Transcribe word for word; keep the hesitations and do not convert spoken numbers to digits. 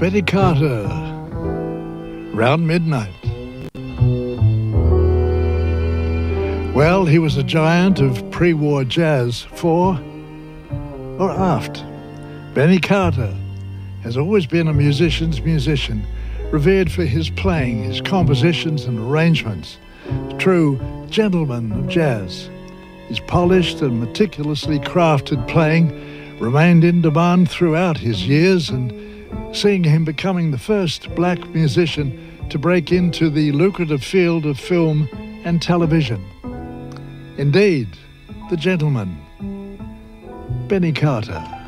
Benny Carter, Round Midnight. Well, he was a giant of pre-war jazz, fore or aft. Benny Carter has always been a musician's musician, revered for his playing, his compositions and arrangements. A true gentleman of jazz. His polished and meticulously crafted playing remained in demand throughout his years, and seeing him becoming the first black musician to break into the lucrative field of film and television. Indeed, the gentleman, Benny Carter.